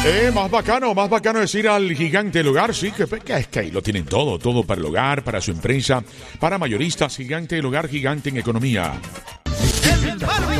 Más bacano es ir al Gigante del Hogar, sí, que es que ahí lo tienen todo para el hogar, para su empresa, para mayoristas, Gigante del Hogar, gigante en economía. El